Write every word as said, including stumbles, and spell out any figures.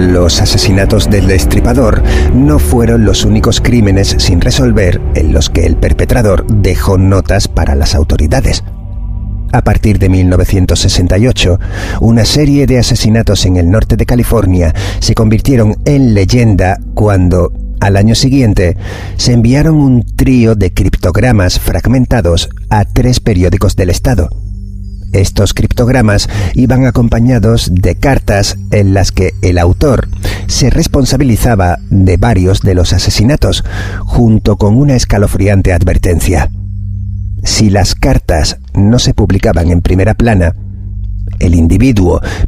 Los asesinatos del Destripador no fueron los únicos crímenes sin resolver en los que el perpetrador dejó notas para las autoridades. A partir de mil novecientos sesenta y ocho, una serie de asesinatos en el norte de California se convirtieron en leyenda cuando, al año siguiente, se enviaron un trío de criptogramas fragmentados a tres periódicos del estado. Estos criptogramas iban acompañados de cartas en las que el autor se responsabilizaba de varios de los asesinatos, junto con una escalofriante advertencia. Si las cartas no se publicaban en primera plana, el individuo